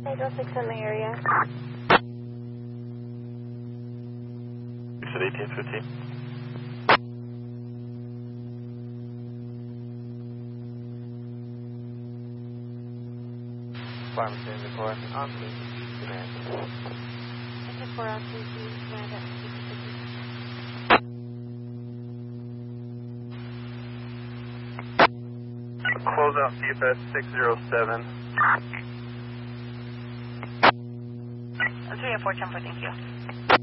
Hydro 6 in the area. It's at 1815. Pharmacy in the core. On scene. Command. 4 on 3, command at 1815. Close out CFS 607. 3 and 4, 10 for, thank you.